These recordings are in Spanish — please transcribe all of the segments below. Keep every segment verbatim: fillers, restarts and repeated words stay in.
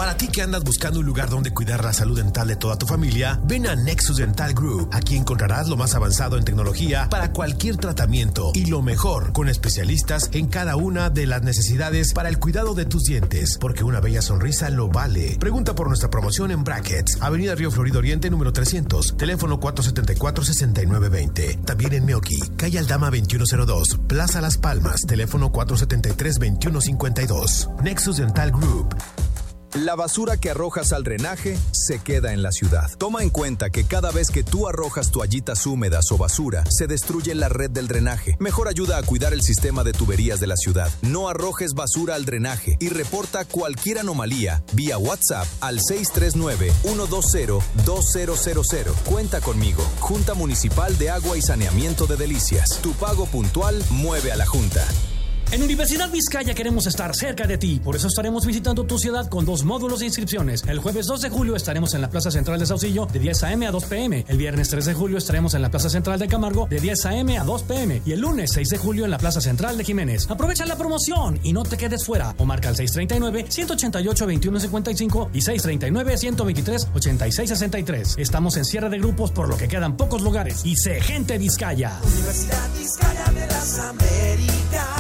Para ti que andas buscando un lugar donde cuidar la salud dental de toda tu familia, ven a Nexus Dental Group. Aquí encontrarás lo más avanzado en tecnología para cualquier tratamiento y lo mejor, con especialistas en cada una de las necesidades para el cuidado de tus dientes, porque una bella sonrisa lo vale. Pregunta por nuestra promoción en Brackets, Avenida Río Florido Oriente, número trescientos, teléfono cuatro siete cuatro, seis nueve dos cero. También en Meoqui, calle Aldama veintiuno cero dos, Plaza Las Palmas, teléfono cuatro siete tres, veintiuno cincuenta y dos. Nexus Dental Group. La basura que arrojas al drenaje se queda en la ciudad. Toma en cuenta que cada vez que tú arrojas toallitas húmedas o basura, se destruye la red del drenaje. Mejor ayuda a cuidar el sistema de tuberías de la ciudad. No arrojes basura al drenaje y reporta cualquier anomalía vía WhatsApp al seis tres nueve, uno dos cero, dos cero cero cero. Cuenta conmigo. Junta Municipal de Agua y Saneamiento de Delicias. Tu pago puntual mueve a la Junta. En Universidad Vizcaya queremos estar cerca de ti, por eso estaremos visitando tu ciudad con dos módulos de inscripciones. El jueves dos de julio estaremos en la Plaza Central de Saucillo de diez a eme a dos pe eme. El viernes tres de julio estaremos en la Plaza Central de Camargo de diez a eme a dos pe eme. Y el lunes seis de julio en la Plaza Central de Jiménez. Aprovecha la promoción y no te quedes fuera. O marca al seis tres nueve, uno ocho ocho, dos uno cinco cinco y seis tres nueve, uno dos tres, ocho seis seis tres. Estamos en cierre de grupos por lo que quedan pocos lugares. Y sé gente Vizcaya. Universidad Vizcaya de las Américas.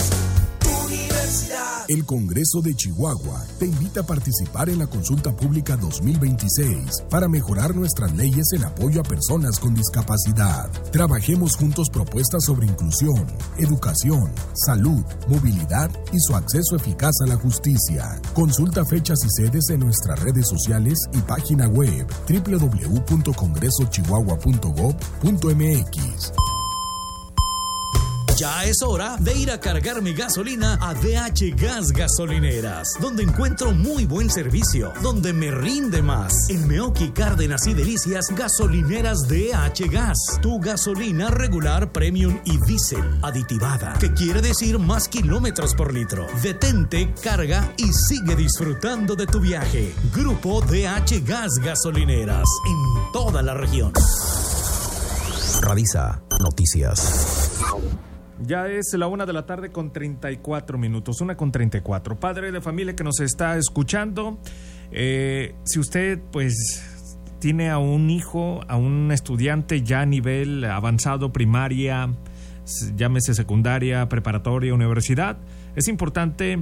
El Congreso de Chihuahua te invita a participar en la Consulta Pública dos mil veintiséis para mejorar nuestras leyes en apoyo a personas con discapacidad. Trabajemos juntos propuestas sobre inclusión, educación, salud, movilidad y su acceso eficaz a la justicia. Consulta fechas y sedes en nuestras redes sociales y página web doble u doble u doble u punto congreso chihuahua punto gob punto eme equis. Ya es hora de ir a cargar mi gasolina a D H Gas Gasolineras, donde encuentro muy buen servicio, donde me rinde más. En Meoqui, Cárdenas y Delicias, gasolineras D H Gas. Tu gasolina regular, premium y diésel aditivada, que quiere decir más kilómetros por litro. Detente, carga y sigue disfrutando de tu viaje. Grupo D H Gas Gasolineras, en toda la región. Radisa Noticias. Ya es la una de la tarde con treinta y cuatro minutos, una con treinta y cuatro. Padre de familia que nos está escuchando, eh, si usted pues tiene a un hijo, a un estudiante ya a nivel avanzado, primaria, llámese secundaria, preparatoria, universidad, es importante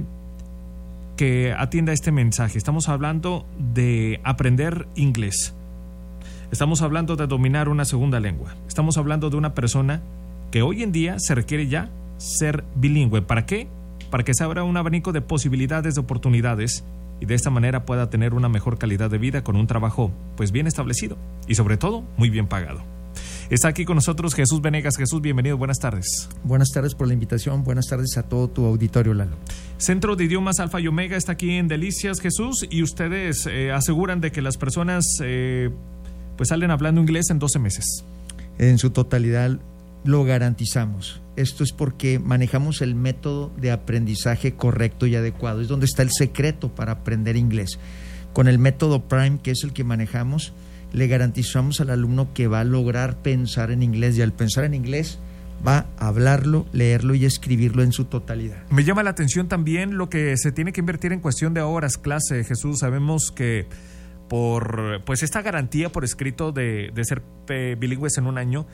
que atienda este mensaje. Estamos hablando de aprender inglés. Estamos hablando de dominar una segunda lengua. Estamos hablando de una persona que hoy en día se requiere ya ser bilingüe. ¿Para qué? Para que se abra un abanico de posibilidades, de oportunidades, y de esta manera pueda tener una mejor calidad de vida con un trabajo pues bien establecido y sobre todo muy bien pagado. Está aquí con nosotros Jesús Venegas. Jesús, bienvenido, buenas tardes. Buenas tardes por la invitación, buenas tardes a todo tu auditorio, Lalo. Centro de Idiomas Alfa y Omega está aquí en Delicias, Jesús, y ustedes eh, aseguran de que las personas eh, pues salen hablando inglés en doce meses. En su totalidad lo garantizamos. Esto es porque manejamos el método de aprendizaje correcto y adecuado. Es donde está el secreto para aprender inglés. Con el método Prime, que es el que manejamos, le garantizamos al alumno que va a lograr pensar en inglés, y al pensar en inglés va a hablarlo, leerlo y escribirlo en su totalidad. Me llama la atención también lo que se tiene que invertir en cuestión de horas clase, Jesús. Sabemos que por pues esta garantía por escrito de, de ser eh, bilingües en un año,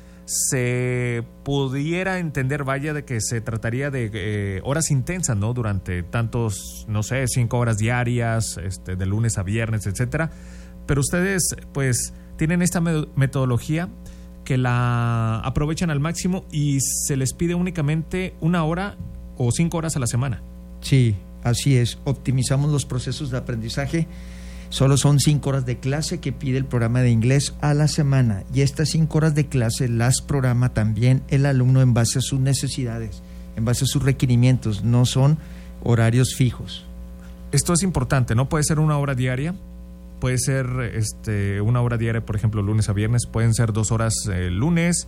se pudiera entender, vaya, de que se trataría de eh, horas intensas, ¿no? Durante tantos, no sé, cinco horas diarias, este, de lunes a viernes, etcétera. Pero ustedes, pues, tienen esta metodología que la aprovechan al máximo y se les pide únicamente una hora o cinco horas a la semana. Sí, así es. Optimizamos los procesos de aprendizaje. Solo son cinco horas de clase que pide el programa de inglés a la semana, y estas cinco horas de clase las programa también el alumno en base a sus necesidades, en base a sus requerimientos, no son horarios fijos. Esto es importante, ¿no? Puede ser una hora diaria, puede ser este, una hora diaria, por ejemplo, lunes a viernes, pueden ser dos horas el lunes,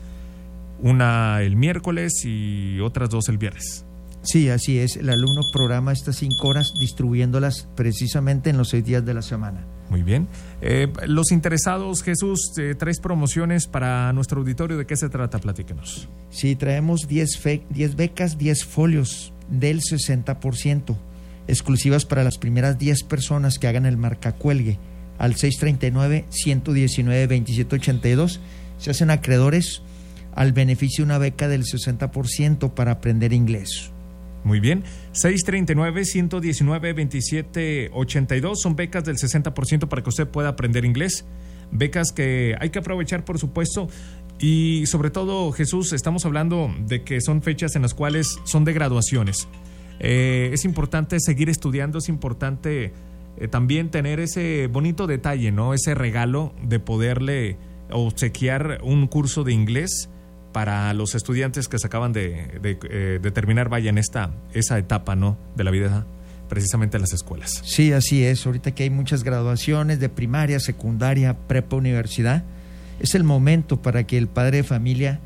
una el miércoles y otras dos el viernes. Sí, así es. El alumno programa estas cinco horas distribuyéndolas precisamente en los seis días de la semana. Muy bien. Eh, los interesados, Jesús, eh, traes promociones para nuestro auditorio. ¿De qué se trata? Platíquenos. Sí, traemos diez, fe- diez becas, diez folios del sesenta por ciento. exclusivas para las primeras diez personas que hagan el marcacuelgue al seis treinta y nueve, ciento diecinueve, veintisiete ochenta y dos. Se hacen acreedores al beneficio de una beca del sesenta por ciento para aprender inglés. Muy bien, seis treinta y nueve, ciento diecinueve, veintisiete ochenta y dos son becas del sesenta por ciento para que usted pueda aprender inglés. Becas que hay que aprovechar, por supuesto, y sobre todo, Jesús, estamos hablando de que son fechas en las cuales son de graduaciones. Eh, es importante seguir estudiando, es importante eh, también tener ese bonito detalle, ¿no? Ese regalo de poderle obsequiar un curso de inglés para los estudiantes que se acaban de, de, eh, de terminar, vaya, en esta, esa etapa, ¿no?, de la vida, precisamente en las escuelas. Sí, así es. Ahorita que hay muchas graduaciones de primaria, secundaria, prepa, universidad, es el momento para que el padre de familia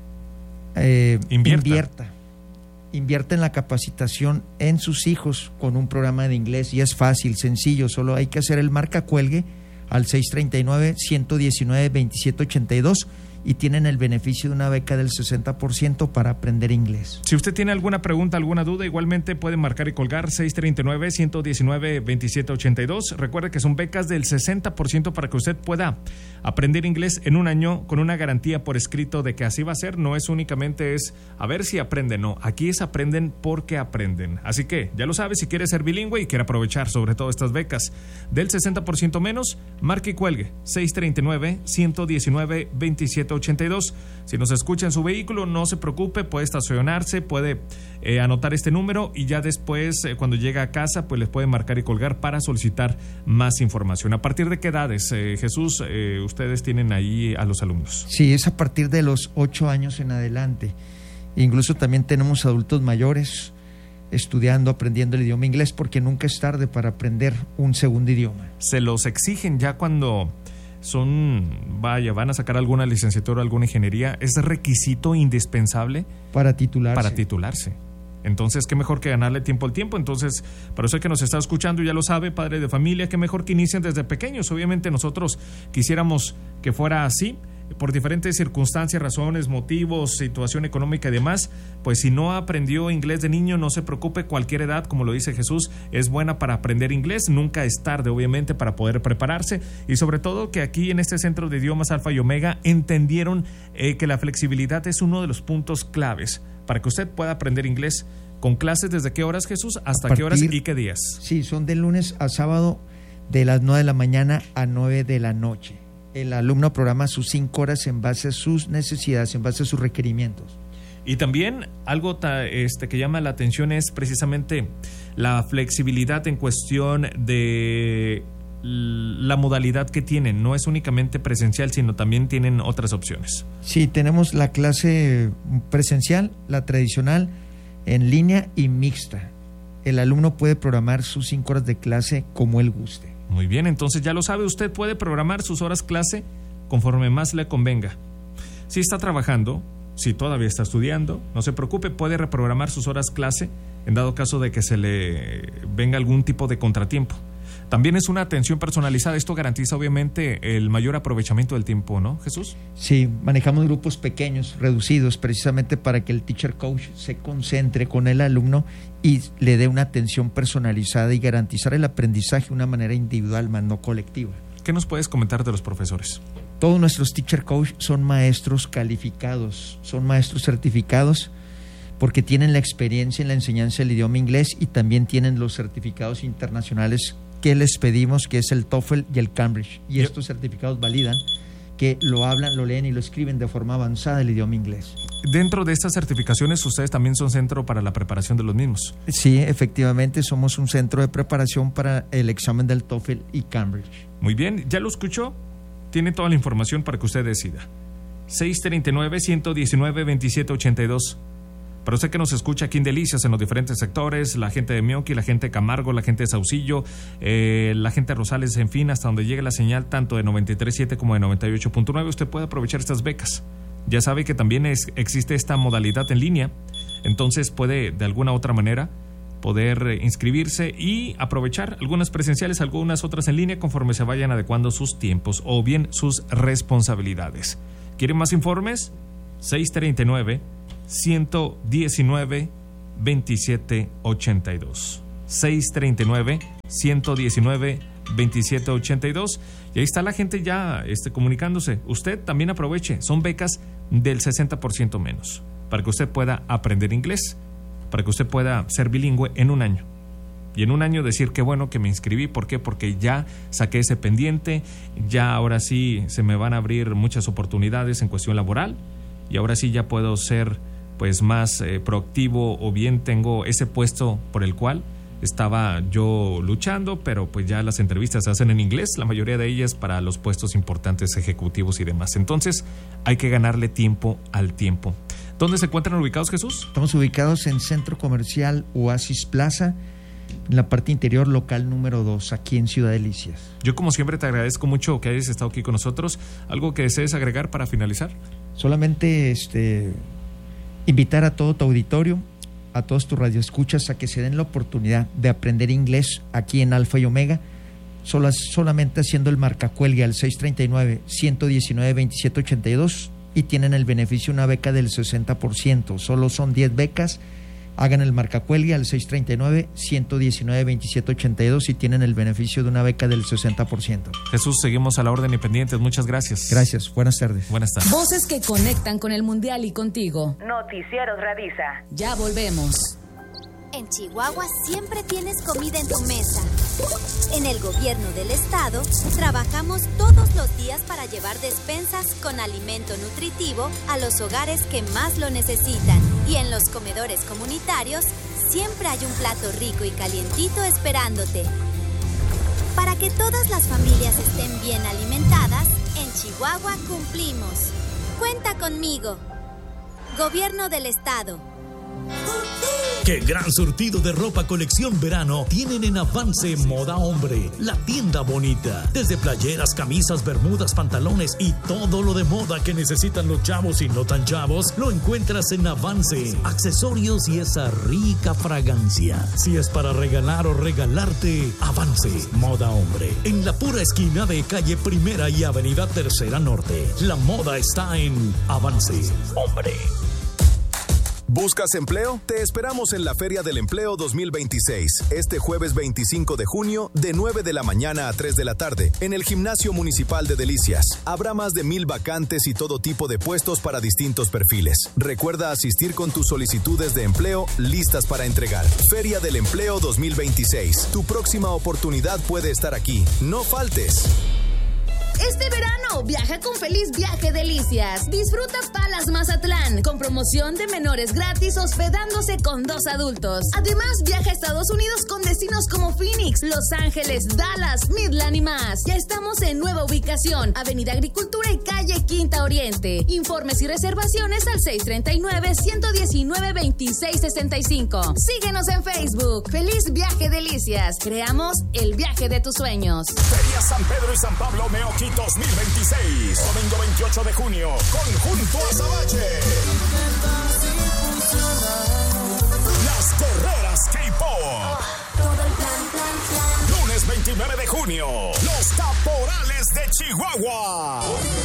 eh, invierta. invierta. Invierta en la capacitación en sus hijos con un programa de inglés, y es fácil, sencillo, solo hay que hacer el marcacuelgue al seis treinta y nueve, ciento diecinueve, veintisiete ochenta y dos y tienen el beneficio de una beca del sesenta por ciento para aprender inglés. Si usted tiene alguna pregunta, alguna duda, igualmente puede marcar y colgar seis treinta y nueve, ciento diecinueve, veintisiete ochenta y dos. Recuerde que son becas del sesenta por ciento para que usted pueda aprender inglés en un año con una garantía por escrito de que así va a ser. No es únicamente es a ver si aprenden, no. Aquí es aprenden porque aprenden. Así que ya lo sabe, si quiere ser bilingüe y quiere aprovechar sobre todo estas becas del sesenta por ciento menos, marque y cuelgue seis treinta y nueve, ciento diecinueve, veintisiete ochenta y dos. Si nos escucha en su vehículo, no se preocupe, puede estacionarse, puede eh, anotar este número y ya después, eh, cuando llega a casa, pues les puede marcar y colgar para solicitar más información. ¿A partir de qué edades, eh, Jesús, eh, ustedes tienen ahí a los alumnos? Sí, es a partir de los ocho años en adelante. Incluso también tenemos adultos mayores estudiando, aprendiendo el idioma inglés, porque nunca es tarde para aprender un segundo idioma. Se los exigen ya cuando son, vaya, van a sacar alguna licenciatura, alguna ingeniería, es requisito indispensable para titularse. Para titularse. Entonces, qué mejor que ganarle tiempo al tiempo. Entonces, para usted que nos está escuchando, ya lo sabe, padre de familia, qué mejor que inicien desde pequeños. Obviamente nosotros quisiéramos que fuera así, por diferentes circunstancias, razones, motivos, situación económica y demás. Pues si no aprendió inglés de niño, no se preocupe, cualquier edad, como lo dice Jesús, es buena para aprender inglés. Nunca es tarde, obviamente, para poder prepararse, y sobre todo que aquí en este Centro de Idiomas Alfa y Omega entendieron eh, que la flexibilidad es uno de los puntos claves para que usted pueda aprender inglés. ¿Con clases desde qué horas, Jesús? ¿Hasta partir, qué horas y qué días? Sí, son de lunes a sábado, de las nueve de la mañana a nueve de la noche. El alumno programa sus cinco horas en base a sus necesidades, en base a sus requerimientos. Y también algo ta, este, que llama la atención es precisamente la flexibilidad en cuestión de la modalidad que tienen. No es únicamente presencial, sino también tienen otras opciones. Sí, tenemos la clase presencial, la tradicional, en línea y mixta. El alumno puede programar sus cinco horas de clase como él guste. Muy bien, entonces ya lo sabe, usted puede programar sus horas clase conforme más le convenga. Si está trabajando, si todavía está estudiando, no se preocupe, puede reprogramar sus horas clase en dado caso de que se le venga algún tipo de contratiempo. También es una atención personalizada. Esto garantiza obviamente el mayor aprovechamiento del tiempo, ¿no, Jesús? Sí, manejamos grupos pequeños, reducidos, precisamente para que el teacher coach se concentre con el alumno y le dé una atención personalizada y garantizar el aprendizaje de una manera individual, más no colectiva. ¿Qué nos puedes comentar de los profesores? Todos nuestros teacher coach son maestros calificados, son maestros certificados, porque tienen la experiencia en la enseñanza del idioma inglés y también tienen los certificados internacionales que les pedimos, que es el TOEFL y el Cambridge. Y yep. estos certificados validan que lo hablan, lo leen y lo escriben de forma avanzada el idioma inglés. Dentro de estas certificaciones, ustedes también son centro para la preparación de los mismos. Sí, efectivamente, somos un centro de preparación para el examen del TOEFL y Cambridge. Muy bien, ¿ya lo escuchó? Tiene toda la información para que usted decida. seis treinta y nueve, ciento diecinueve, veintisiete ochenta y dos. Para usted que nos escucha aquí en Delicias, en los diferentes sectores, la gente de Meoqui, la gente de Camargo, la gente de Saucillo, eh, la gente de Rosales, en fin, hasta donde llegue la señal tanto de noventa y tres punto siete como de noventa y ocho punto nueve, usted puede aprovechar estas becas. Ya sabe que también es, existe esta modalidad en línea, entonces puede de alguna otra manera poder inscribirse y aprovechar algunas presenciales, algunas otras en línea conforme se vayan adecuando sus tiempos o bien sus responsabilidades. ¿Quieren más informes? seis treinta y nueve, ciento diecinueve, veintisiete ochenta y dos. seis treinta y nueve, ciento diecinueve, veintisiete ochenta y dos. Y ahí está la gente ya este, comunicándose. Usted también aproveche, son becas del sesenta por ciento menos, para que usted pueda aprender inglés, para que usted pueda ser bilingüe en un año. Y en un año decir qué bueno que me inscribí. ¿Por qué? Porque ya saqué ese pendiente, ya ahora sí se me van a abrir muchas oportunidades en cuestión laboral, y ahora sí ya puedo ser pues más eh, proactivo, o bien tengo ese puesto por el cual estaba yo luchando, pero pues ya las entrevistas se hacen en inglés, la mayoría de ellas para los puestos importantes ejecutivos y demás. Entonces hay que ganarle tiempo al tiempo. ¿Dónde se encuentran ubicados, Jesús? Estamos ubicados en Centro Comercial Oasis Plaza, en la parte interior, local número dos, aquí en Ciudad Delicias. Yo como siempre te agradezco mucho que hayas estado aquí con nosotros. ¿Algo que desees agregar para finalizar? Solamente este, invitar a todo tu auditorio, a todos tus radioescuchas, a que se den la oportunidad de aprender inglés aquí en Alfa y Omega, solas, solamente haciendo el marcacuelgue al seis treinta y nueve, ciento diecinueve, veintisiete ochenta y dos, y tienen el beneficio de una beca del sesenta por ciento. Solo son diez becas. Hagan el marcacuelgue al seis treinta y nueve, ciento diecinueve, veintisiete ochenta y dos y tienen el beneficio de una beca del sesenta por ciento. Jesús, seguimos a la orden y pendientes. Muchas gracias. Gracias. Buenas tardes. Buenas tardes. Voces que conectan con el Mundial y contigo. Noticieros Radisa. Ya volvemos. En Chihuahua siempre tienes comida en tu mesa. En el gobierno del estado trabajamos todos los días para llevar despensas con alimento nutritivo a los hogares que más lo necesitan. Y en los comedores comunitarios siempre hay un plato rico y calientito esperándote. Para que todas las familias estén bien alimentadas, en Chihuahua cumplimos. Cuenta conmigo. Gobierno del estado. ¡Qué gran surtido de ropa colección verano tienen en Avance Moda Hombre! La tienda bonita. Desde playeras, camisas, bermudas, pantalones y todo lo de moda que necesitan los chavos y no tan chavos, lo encuentras en Avance. Accesorios y esa rica fragancia. Si es para regalar o regalarte, Avance Moda Hombre. En la pura esquina de calle Primera y Avenida Tercera Norte. La moda está en Avance Hombre. ¿Buscas empleo? Te esperamos en la Feria del Empleo dos mil veintiséis, este jueves veinticinco de junio, de nueve de la mañana a tres de la tarde, en el Gimnasio Municipal de Delicias. Habrá más de mil vacantes y todo tipo de puestos para distintos perfiles. Recuerda asistir con tus solicitudes de empleo listas para entregar. Feria del Empleo dos mil veintiséis. Tu próxima oportunidad puede estar aquí. No faltes. Este verano, viaja con Feliz Viaje Delicias. Disfruta Palas Mazatlán, con promoción de menores gratis hospedándose con dos adultos. Además, viaja a Estados Unidos con destinos como Phoenix, Los Ángeles, Dallas, Midland y más. Ya estamos en nueva ubicación, Avenida Agricultura y calle Quinta Oriente. Informes y reservaciones al seis treinta y nueve, ciento diecinueve, veintiséis sesenta y cinco. Síguenos en Facebook. Feliz Viaje Delicias. Creamos el viaje de tus sueños. Feria San Pedro y San Pablo Meoqui dos mil veintiséis, domingo veintiocho de junio, conjunto Azabache. Las Guerreras K-Pop. Lunes veintinueve de junio, los Caporales de Chihuahua.